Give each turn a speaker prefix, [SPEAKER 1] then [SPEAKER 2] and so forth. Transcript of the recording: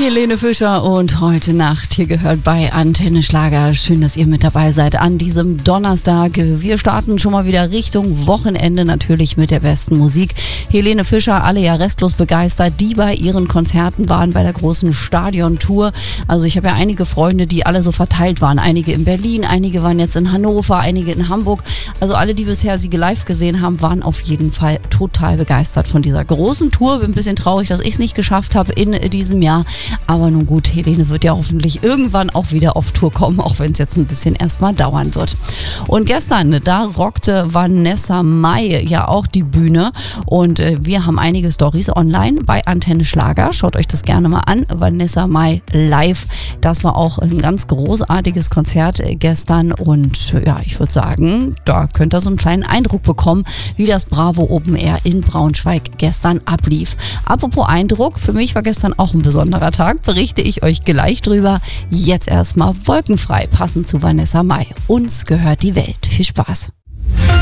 [SPEAKER 1] Helene Fischer und heute Nacht hier gehört bei Antenne Schlager. Schön, dass ihr mit dabei seid an diesem Donnerstag. Wir starten schon mal wieder Richtung Wochenende, natürlich mit der besten Musik. Helene Fischer, alle ja restlos begeistert, die bei ihren Konzerten waren, bei der großen Stadiontour. Also ich habe ja einige Freunde, die alle so verteilt waren. Einige in Berlin, einige waren jetzt in Hannover, einige in Hamburg. Also alle, die bisher sie live gesehen haben, waren auf jeden Fall total begeistert von dieser großen Tour. Bin ein bisschen traurig, dass ich es nicht geschafft habe in diesem Jahr. Aber nun gut, Helene wird ja hoffentlich irgendwann auch wieder auf Tour kommen, auch wenn es jetzt ein bisschen erstmal dauern wird. Und gestern, da rockte Vanessa Mai ja auch die Bühne und wir haben einige Storys online bei Antenne Schlager. Schaut euch das gerne mal an, Vanessa Mai live. Das war auch ein ganz großartiges Konzert gestern und ja, ich würde sagen, da könnt ihr so einen kleinen Eindruck bekommen, wie das Bravo Open Air in Braunschweig gestern ablief. Apropos Eindruck, für mich war gestern auch ein besonderer Tag, berichte ich euch gleich drüber. Jetzt erstmal wolkenfrei, passend zu Vanessa Mai. Uns gehört die Welt. Viel Spaß.